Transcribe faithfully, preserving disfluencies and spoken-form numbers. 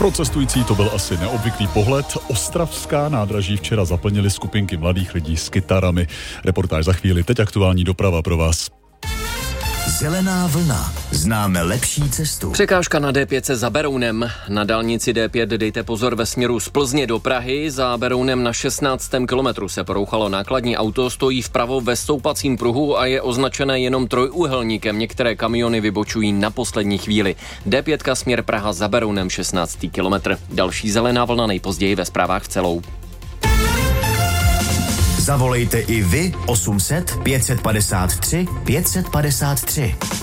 Pro cestující to byl asi neobvyklý pohled. Ostravská nádraží včera zaplnili skupinky mladých lidí s kytarami. Reportáž za chvíli, teď aktuální doprava pro vás. Zelená vlna. Známe lepší cestu. Překážka na D pět se za Berounem. Na dálnici D pět dejte pozor ve směru z Plzně do Prahy. Za Berounem na šestnáctém kilometru se porouchalo nákladní auto, stojí vpravo ve stoupacím pruhu a je označené jenom trojúhelníkem. Některé kamiony vybočují na poslední chvíli. D pět směr Praha za Berounem, šestnáctý kilometr. Další zelená vlna nejpozději ve zprávách v celou. Zavolejte i vy osm set pět set padesát tři pět set padesát tři.